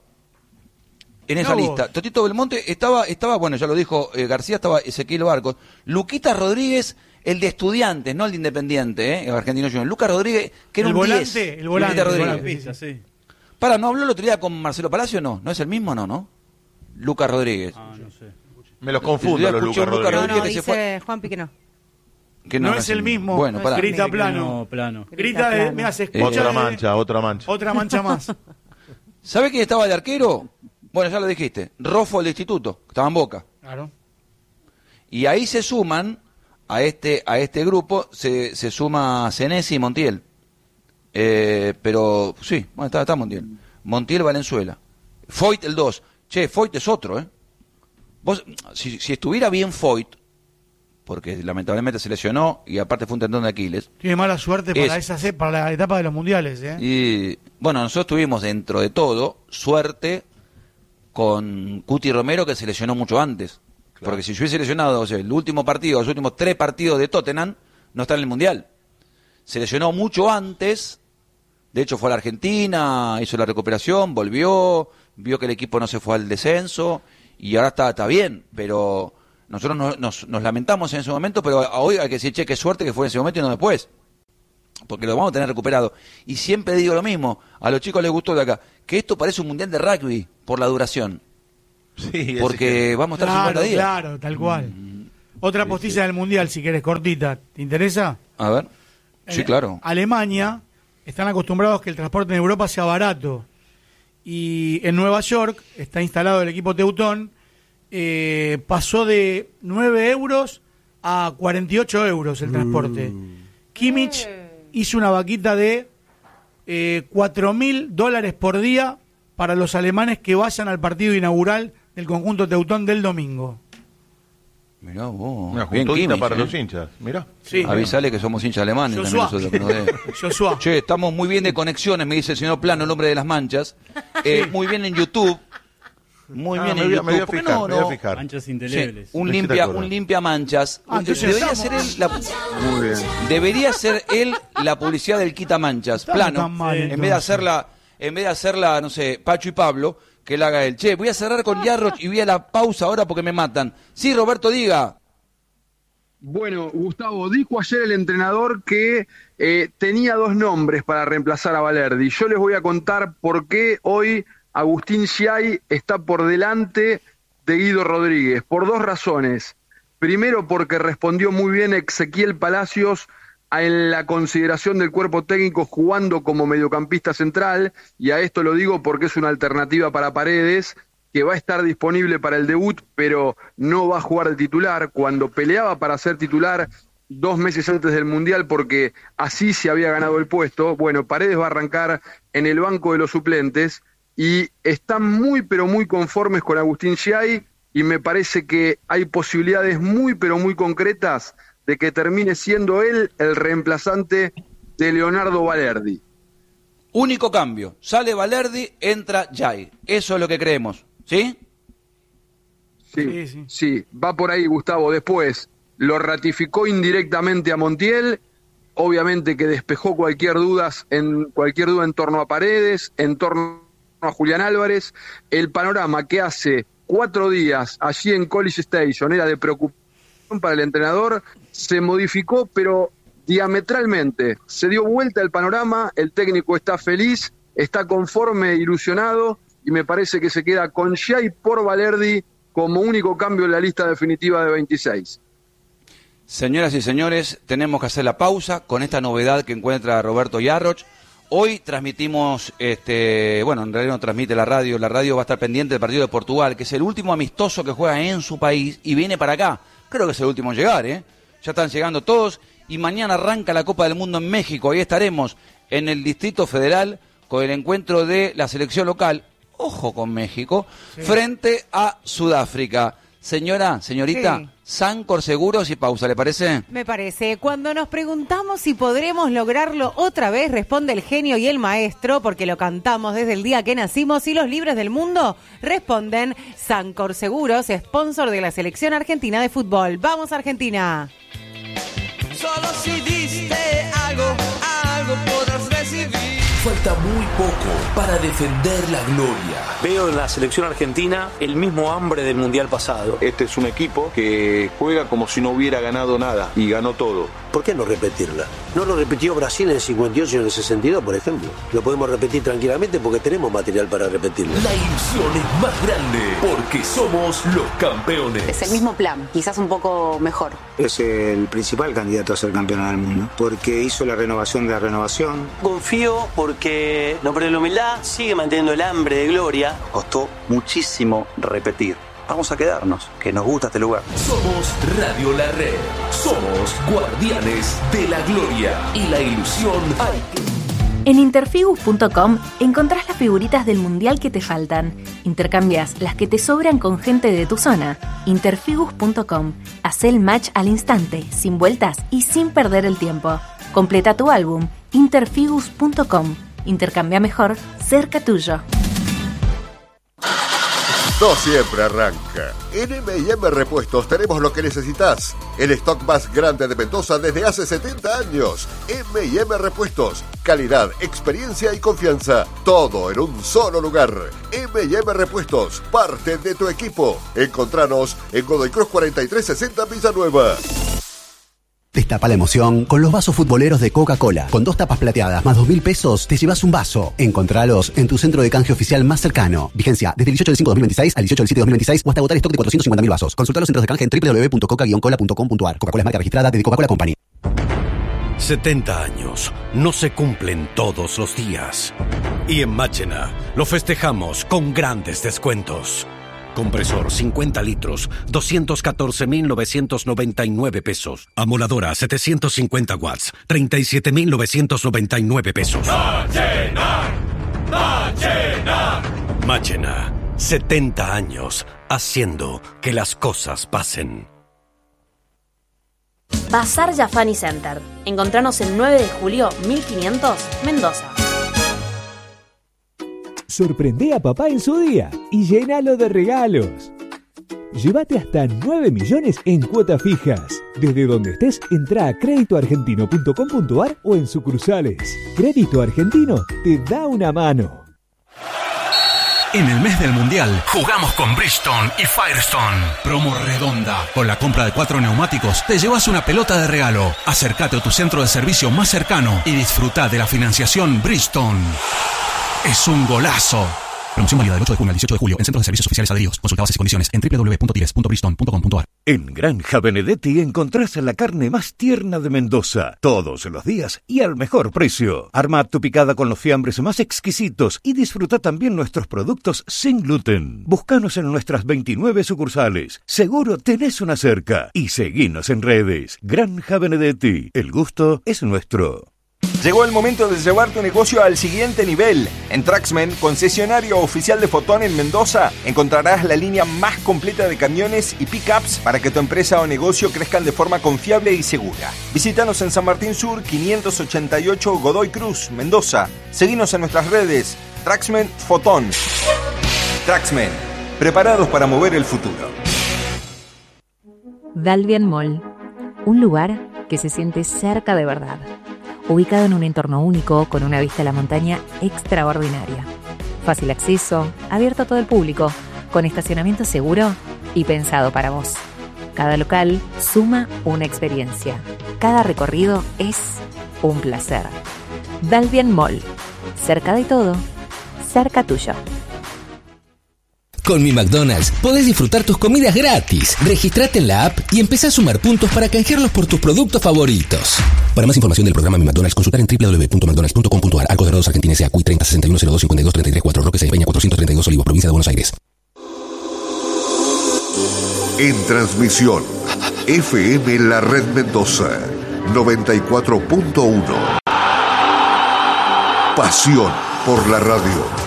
En esa Mirá vos. lista. Totito Belmonte estaba, bueno, ya lo dijo García, estaba Ezequiel Barcos. Luquita Rodríguez, el de Estudiantes, no el de Independiente, el argentino junior. Lucas Rodríguez, que era El un volante, 10. el volante, Luquita el Rodríguez. volante. Pista, sí. Para, ¿no habló el otro día con Marcelo Palacio? No es el mismo, no. Lucas Rodríguez. Ah, no sé. Me los confundo Yo los escuché Lucas un Lucas Rodríguez. No, Rodríguez no, que se dice Juanpi que no. Que No es el mismo. Bueno, No pará. es Grita Dice que plano. no, plano. Grita, plano. mira, se escucha Otra de- mancha, otra mancha. Otra mancha más. ¿Sabés quién estaba de arquero? Bueno, ya lo dijiste. Rofo del Instituto, que estaba en Boca. Claro. Y ahí se suman, a este grupo, se suma Senesi y Montiel. Pero, sí, bueno, está Montiel. Montiel Valenzuela. Foyt el 2. Che, Foyt es otro, ¿eh? Vos, si estuviera bien Foyt, porque lamentablemente se lesionó y aparte fue un tendón de Aquiles. Tiene mala suerte para Es- para la etapa de los mundiales, ¿eh? Y bueno, nosotros tuvimos dentro de todo suerte con Cuti Romero, que se lesionó mucho antes. Porque si se hubiese lesionado, o sea, el último partido, los últimos 3 partidos de Tottenham, no está en el Mundial. Se lesionó mucho antes, de hecho fue a la Argentina, hizo la recuperación, volvió, vio que el equipo no se fue al descenso, y ahora está bien, pero nosotros nos lamentamos en ese momento, pero hoy hay que decir, che, qué suerte que fue en ese momento y no después. porque lo vamos a tener recuperado. Y siempre digo lo mismo, a los chicos les gustó de acá, que esto parece un mundial de rugby por la duración. Sí, porque vamos a estar 50 días. Claro, tal cual. Otra postilla del mundial, si querés, cortita. ¿Te interesa? A ver. Sí, claro. Alemania están acostumbrados que el transporte en Europa sea barato. Y en Nueva York está instalado el equipo teutón. Pasó de 9 euros a 48 euros el transporte. Kimmich hizo una vaquita de $4.000 por día para los alemanes que vayan al partido inaugural del conjunto teutón del domingo. Mirá vos. Una Bien juntadita Kimmich, para los hinchas, mirá. Sí. Avisale que somos hinchas alemanes. Joshua. También nosotros, Joshua. Che, estamos muy bien de conexiones, me dice el señor Plano, el hombre de las manchas. Muy bien en YouTube. Muy bien en YouTube. Me voy a ¿Por qué fijar, no? me voy a fijar. Manchas Sí, indelebles. un limpia manchas. Entonces Debería estamos- ser él Muy bien. debería ser él la publicidad del quita manchas. Estamos Plano. tan mal, En vez de hacerla, no sé, Pacho y Pablo, que la haga él. Che, voy a cerrar con Yarroch y voy a la pausa ahora porque me matan. Sí, Roberto, diga. Bueno, Gustavo, dijo ayer el entrenador que tenía 2 nombres para reemplazar a Valerdi. Yo les voy a contar por qué hoy Agustín Schiai está por delante de Guido Rodríguez, por 2 razones. Primero, porque respondió muy bien Ezequiel Palacios en la consideración del cuerpo técnico jugando como mediocampista central, y a esto lo digo porque es una alternativa para Paredes, que va a estar disponible para el debut, pero no va a jugar de titular. Cuando peleaba para ser titular 2 meses antes del Mundial, porque así se había ganado el puesto, bueno, Paredes va a arrancar en el banco de los suplentes, y están muy, pero muy conformes con Agustín Schiai, y me parece que hay posibilidades muy, pero muy concretas de que termine siendo él el reemplazante de Leonardo Valerdi. Único cambio. Sale Valerdi, entra Jai. Eso es lo que creemos. ¿Sí? Sí, va por ahí, Gustavo. Después lo ratificó indirectamente a Montiel, obviamente que despejó cualquier duda en torno a Paredes, en torno a Julián Álvarez. El panorama que hace 4 días allí en College Station era de preocupación para el entrenador, se modificó, pero diametralmente. Se dio vuelta el panorama, el técnico está feliz, está conforme, ilusionado, y me parece que se queda con Schiai por Valerdi como único cambio en la lista definitiva de 26. Señoras y señores, tenemos que hacer la pausa con esta novedad que encuentra Roberto Yarroch. Hoy transmitimos, bueno, en realidad no transmite la radio va a estar pendiente del partido de Portugal, que es el último amistoso que juega en su país y viene para acá. Creo que es el último en llegar, Ya están llegando todos y mañana arranca la Copa del Mundo en México. Ahí estaremos en el Distrito Federal con el encuentro de la selección local, ojo con México, frente a Sudáfrica. Señorita, Sí. Sancor Seguros y pausa, ¿le parece? Me parece. Cuando nos preguntamos si podremos lograrlo otra vez, responde el genio y el maestro, porque lo cantamos desde el día que nacimos, y los libres del mundo responden Sancor Seguros, sponsor de la selección argentina de fútbol. ¡Vamos, Argentina! Solo si diste algo podrás recibir. Falta muy poco para defender la gloria. Veo en la selección argentina el mismo hambre del mundial pasado. Este es un equipo que juega como si no hubiera ganado nada y ganó todo. ¿Por qué no repetirla? No lo repitió Brasil en el 58 y en el 62, por ejemplo. Lo podemos repetir tranquilamente porque tenemos material para repetirlo. La ilusión es más grande porque somos los campeones. Es el mismo plan, quizás un poco mejor. Es el principal candidato a ser campeón del mundo porque hizo la renovación de la renovación. Confío porque no pierde la humildad, sigue manteniendo el hambre de gloria. Costó muchísimo repetir. Vamos a quedarnos, que nos gusta este lugar. Somos Radio La Red. Somos guardianes de la gloria y la ilusión. En interfigus.com encontrás las figuritas del mundial que te faltan. Intercambias las que te sobran con gente de tu zona. Interfigus.com. Haz el match al instante, sin vueltas y sin perder el tiempo. Completa tu álbum. Interfigus.com. Intercambia mejor, cerca tuyo. No siempre arranca. En M&M Repuestos tenemos lo que necesitas. El stock más grande de Mendoza desde hace 70 años. M&M Repuestos. Calidad, experiencia y confianza. Todo en un solo lugar. M&M Repuestos. Parte de tu equipo. Encontranos en Godoy Cruz 4360 Villa Nueva. Te Destapa la emoción con los vasos futboleros de Coca-Cola. Con 2 tapas plateadas más 2.000 pesos, te llevas un vaso. Encontralos en tu centro de canje oficial más cercano. Vigencia desde el 18 del 5 de 2026 al 18 del 7 de 2026 o hasta agotar stock de 450.000 vasos. Consulta los centros de canje en www.coca-cola.com.ar. Coca-Cola es marca registrada de Coca-Cola Company. 70 años no se cumplen todos los días. Y en Máchena lo festejamos con grandes descuentos. Compresor 50 litros, 214.999 pesos. Amoladora 750 watts, 37.999 pesos. Máchena, Máchena. Máchena, 70 años haciendo que las cosas pasen. Bazar Yafani Center. Encontranos el 9 de julio 1500, Mendoza. Sorprende a papá en su día y llénalo de regalos. Llévate hasta 9 millones en cuotas fijas. Desde donde estés, entra a créditoargentino.com.ar o en sucursales. Crédito Argentino te da una mano. En el mes del Mundial, jugamos con Bridgestone y Firestone. Promo redonda. Con la compra de 4 neumáticos, te llevas una pelota de regalo. Acércate a tu centro de servicio más cercano y disfruta de la financiación Bridgestone. Es un golazo. Promoción válida del 8 de junio al 18 de julio en centros de servicios oficiales adheridos. Consulta bases y condiciones en www.tires.bridgestone.com.ar. En Granja Benedetti encontrás la carne más tierna de Mendoza, todos los días y al mejor precio. Arma tu picada con los fiambres más exquisitos y disfruta también nuestros productos sin gluten. Búscanos en nuestras 29 sucursales. Seguro tenés una cerca. Y seguinos en redes. Granja Benedetti. El gusto es nuestro. Llegó el momento de llevar tu negocio al siguiente nivel. En Traxmen, concesionario oficial de Fotón en Mendoza, encontrarás la línea más completa de camiones y pickups para que tu empresa o negocio crezcan de forma confiable y segura. Visítanos en San Martín Sur, 588 Godoy Cruz, Mendoza. Seguinos en nuestras redes. Traxmen Fotón. Traxmen, preparados para mover el futuro. Dalvian Mall, un lugar que se siente cerca de verdad. Ubicado en un entorno único, con una vista a la montaña extraordinaria. Fácil acceso, abierto a todo el público, con estacionamiento seguro y pensado para vos. Cada local suma una experiencia. Cada recorrido es un placer. Dalvian Mall. Cerca de todo, cerca tuyo. Con mi McDonald's podés disfrutar tus comidas gratis. Registrate en la app y empezá a sumar puntos para canjearlos por tus productos favoritos. Para más información del programa Mi McDonald's, consultar en www.mcdonalds.com.ar. Arcos Dorados Argentina S.A. CUI 30 61 02 52 33 4 Roque Peña 432 Olivos, provincia de Buenos Aires. En transmisión, FM La Red Mendoza, 94.1. Pasión por la radio.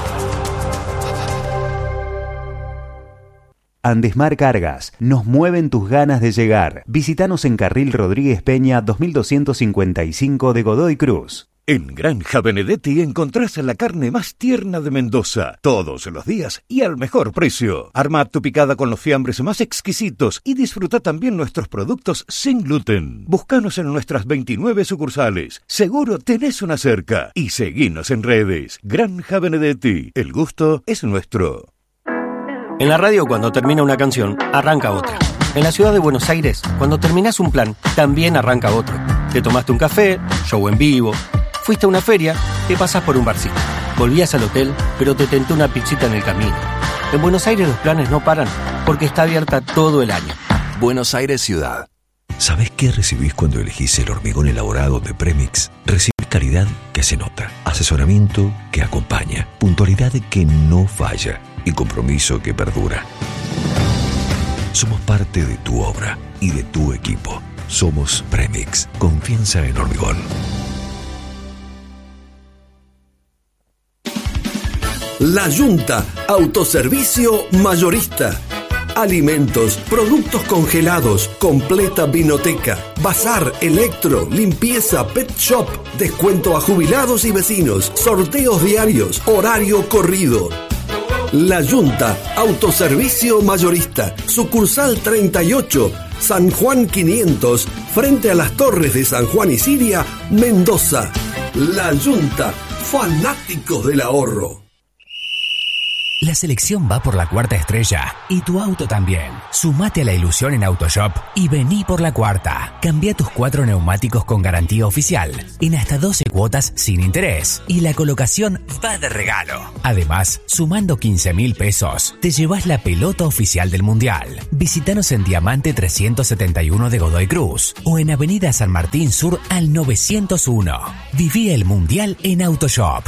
Andesmar Cargas, nos mueven tus ganas de llegar. Visítanos en Carril Rodríguez Peña 2255 de Godoy Cruz. En Granja Benedetti encontrás la carne más tierna de Mendoza, todos los días y al mejor precio. Arma tu picada con los fiambres más exquisitos y disfruta también nuestros productos sin gluten. Búscanos en nuestras 29 sucursales. Seguro tenés una cerca. Y seguinos en redes. Granja Benedetti. El gusto es nuestro. En la radio, cuando termina una canción, arranca otra. En la ciudad de Buenos Aires, cuando terminás un plan, también arranca otro. Te tomaste un café, show en vivo, fuiste a una feria, te pasás por un barcito. Volvías al hotel, pero te tentó una pizzita en el camino. En Buenos Aires los planes no paran, porque está abierta todo el año. Buenos Aires Ciudad. ¿Sabés qué recibís cuando elegís el hormigón elaborado de Premix? Recibís calidad que se nota, asesoramiento que acompaña, puntualidad que no falla y compromiso que perdura. Somos parte de tu obra y de tu equipo. Somos Premix. Confianza en hormigón. La Yunta, autoservicio mayorista. Alimentos, productos congelados, completa vinoteca, bazar, electro, limpieza, pet shop, descuento a jubilados y vecinos, sorteos diarios, horario corrido. La Yunta, autoservicio mayorista, sucursal 38, San Juan 500, frente a las torres de San Juan y Siria, Mendoza. La Yunta, fanáticos del ahorro. La selección va por la cuarta estrella y tu auto también. Sumate a la ilusión en Autoshop y vení por la cuarta. Cambia tus 4 neumáticos con garantía oficial en hasta 12 cuotas sin interés y la colocación va de regalo. Además, sumando 15.000 pesos, te llevas la pelota oficial del Mundial. Visítanos en Diamante 371 de Godoy Cruz o en Avenida San Martín Sur al 901. Viví el Mundial en Autoshop.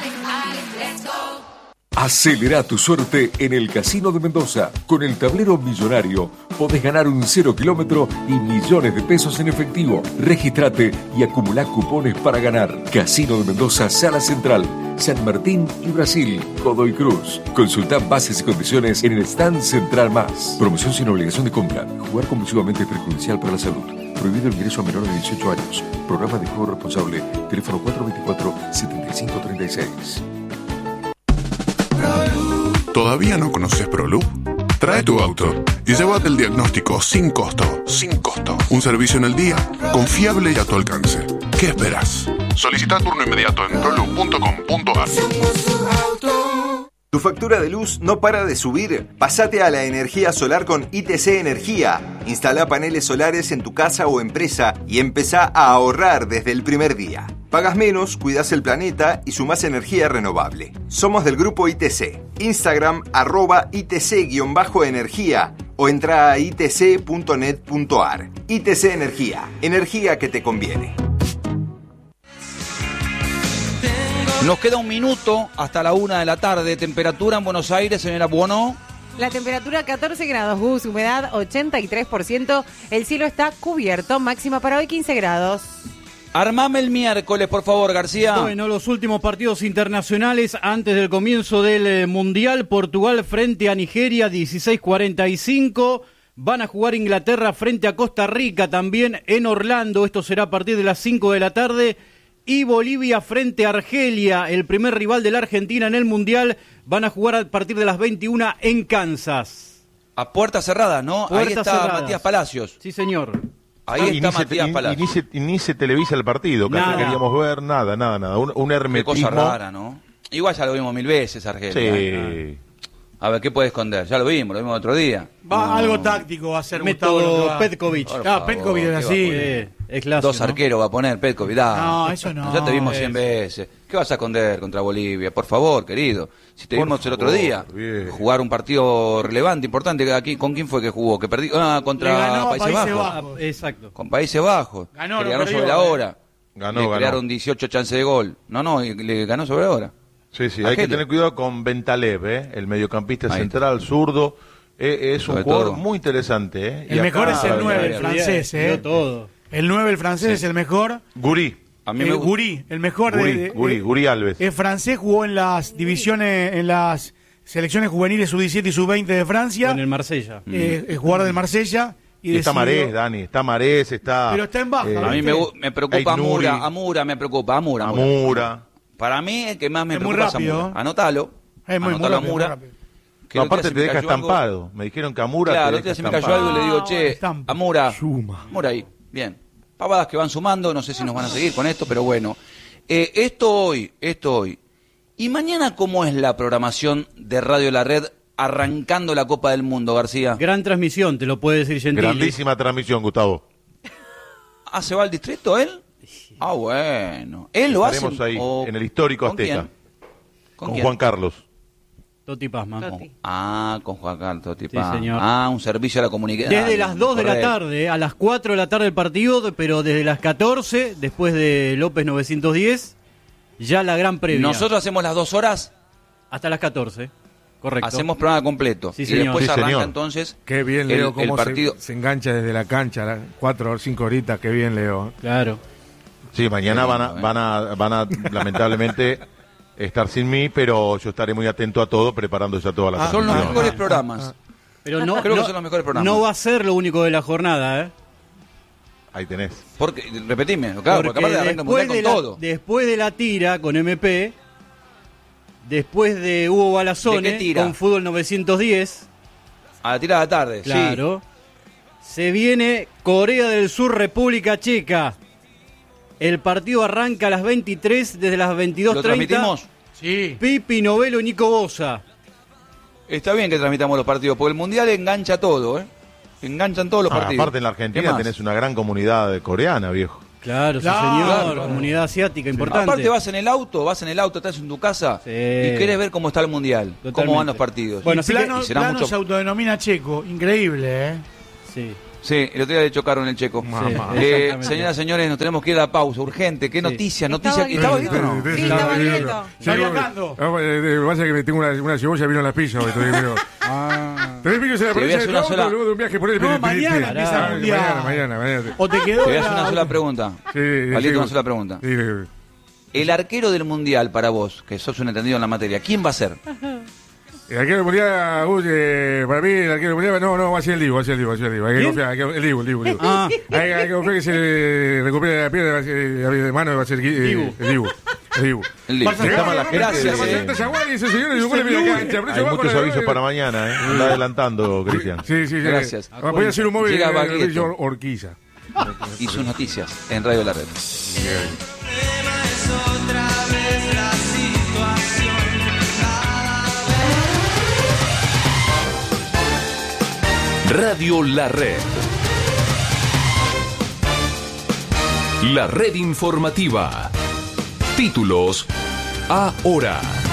Acelera tu suerte en el Casino de Mendoza. Con el tablero millonario podés ganar un 0 kilómetro y millones de pesos en efectivo. Regístrate y acumulá cupones para ganar. Casino de Mendoza, Sala Central, San Martín y Brasil, Godoy Cruz. Consultá bases y condiciones en el stand Central Más. Promoción sin obligación de compra. Jugar compulsivamente es perjudicial para la salud. Prohibido el ingreso a menores de 18 años. Programa de juego responsable. Teléfono 424-7536. ¿Todavía no conoces ProLoop? Trae tu auto y llévate el diagnóstico sin costo. Sin costo. Un servicio en el día, confiable y a tu alcance. ¿Qué esperas? Solicita turno inmediato en proloop.com.ar. ¿Tu factura de luz no para de subir? Pásate a la energía solar con ITC Energía. Instala paneles solares en tu casa o empresa y empezá a ahorrar desde el primer día. Pagas menos, cuidas el planeta y sumás energía renovable. Somos del grupo ITC. Instagram @ITC_energía o entra a itc.net.ar. ITC Energía. Energía que te conviene. Nos queda un minuto hasta la 1 de la tarde. Temperatura en Buenos Aires, señora Buono. La temperatura 14 grados, Gus, humedad 83%. El cielo está cubierto, máxima para hoy 15 grados. Armame el miércoles, por favor, García. Bueno, los últimos partidos internacionales antes del comienzo del Mundial. Portugal frente a Nigeria, 16:45. Van a jugar Inglaterra frente a Costa Rica también en Orlando. Esto será a partir de las 5 de la tarde. Y Bolivia frente a Argelia, el primer rival de la Argentina en el Mundial. Van a jugar a partir de las 21 en Kansas. A puerta cerrada, ¿no? Ahí está cerradas. Matías Palacios. Sí, señor. Ahí está Matías Palacios. Y ni se televisa el partido, que queríamos ver, nada. Un hermetismo. Qué cosa rara, ¿no? Igual ya lo vimos 1000 veces, Argelia. Sí. A ver, ¿qué puede esconder? Ya lo vimos otro día. Algo táctico va a ser método Petkovic. Petkovic es así. Es clásico, 2 arqueros va a poner Petkovic. No, eso no. Ya te vimos 100 veces. ¿Qué vas a esconder contra Bolivia? Por favor, querido. Si te vimos el otro día jugar un partido relevante, importante. Aquí, ¿con quién fue que jugó? Que perdió contra Países Bajos. Exacto. Con Países Bajos. Ganó sobre la hora. Ganó. Crearon 18 chances de gol. Le ganó sobre la hora. Sí, hay que tener cuidado con Bentalev, el mediocampista central, zurdo. Es un jugador muy interesante. El mejor es el 9, el francés. El 9, el francés, es el mejor. Guri. Guri, el mejor. Guri Alves. El francés jugó en las divisiones, en las selecciones juveniles sub-17 y sub-20 de Francia. Con el Marsella. Es jugador del Marsella. Y está Marés, Dani. Está Marés, está... Pero está en baja. A mí me preocupa Amura, me preocupa Amura. Para mí, el que más me preocupa es Amura. Anótalo. Es muy rápido, Amura. No, aparte te deja estampado. Me dijeron que Amura claro, te deja estampado. Claro, se me cayó algo y le digo, Amura, Amura ahí. Bien. Pavadas que van sumando, no sé si nos van a seguir con esto, pero bueno. Esto hoy. ¿Y mañana cómo es la programación de Radio La Red arrancando la Copa del Mundo, García? Gran transmisión, te lo puede decir Gentili. Grandísima transmisión, Gustavo. ¿Se va al distrito él? Ah, bueno. ¿Él lo hace? Estaremos ahí, en el histórico Azteca. ¿Con Juan Carlos. Toti Pazman. Con Juan Carlos Toti Pazman. Sí, señor. Un servicio a la comunidad. Desde las 2 de la tarde, a las 4 de la tarde el partido, pero desde las 14, después de López 910, ya la gran previa. Nosotros hacemos las 2 horas. Hasta las 14, correcto. Hacemos programa completo. Sí, y señor. después arranca señor. Entonces qué bien, Leo, cómo el partido. Se engancha desde la cancha, 4 o 5 horitas, qué bien, Leo. Claro. Sí, mañana van a lamentablemente estar sin mí, pero yo estaré muy atento a todo, preparando ya todas las son los mejores programas. Pero creo que son los mejores programas. No va a ser lo único de la jornada, Ahí tenés. Porque, repetime, claro, porque aparte arranca mundial con todo. Después de la tira con MP, después de Hugo Balazone con Fútbol 910. A la tira de la tarde, claro. Sí. Se viene Corea del Sur, República Checa. El partido arranca a las 23, desde las 22:30. ¿Lo transmitimos? Sí. Pipi Novelo y Nico Bosa. Está bien que transmitamos los partidos, porque el Mundial engancha todo, ¿eh? Enganchan todos los partidos. Aparte en la Argentina tenés una gran comunidad coreana, viejo. Claro, sí, señor. Comunidad asiática importante. Aparte vas en el auto, estás en tu casa y querés ver cómo está el Mundial, cómo van los partidos. Bueno, Plano se autodenomina checo, increíble, ¿eh? Sí, el otro día le chocaron el checo. Señoras, señores, nos tenemos que ir a la pausa, urgente. ¿Qué noticia? ¿Estaba quieto o no? Sí, estaba quieto. Está viajando. Lo que pasa es que tengo una cebolla, vino a la pizza hoy. Tenés pico en la provincia de Trabajo, luego de un viaje por el mañana empieza el Mundial. Mañana. O te quedó. Te voy a hacer una sola pregunta. Palito, una sola pregunta. El arquero del Mundial, para vos, que sos un entendido en la materia, ¿quién va a ser? El arquero mundial, para mí, el arquero mundial, no, va a ser el Dibu. Hay que confiar, el Dibu. Hay que confiar que se recupere la pierna de mano, va a ser el Dibu. Gracias. Hay muchos avisos para mañana, ¿eh? Anda adelantando, Cristian. Sí. Gracias. Voy a hacer un móvil de Orquiza. Y sus noticias en Radio La Red. Radio La Red. La red informativa. Títulos ahora.